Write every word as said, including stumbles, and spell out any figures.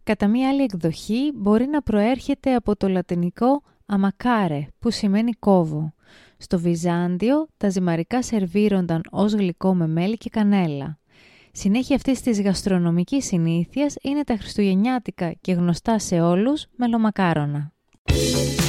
κατά μία άλλη εκδοχή μπορεί να προέρχεται από το λατινικό αμακάρε, που σημαίνει κόβο. Στο Βυζάντιο τα ζυμαρικά σερβίρονταν ως γλυκό με μέλι και κανέλα. Συνέχεια αυτής της γαστρονομικής συνήθειας είναι τα χριστουγεννιάτικα και γνωστά σε όλους μελομακάρονα.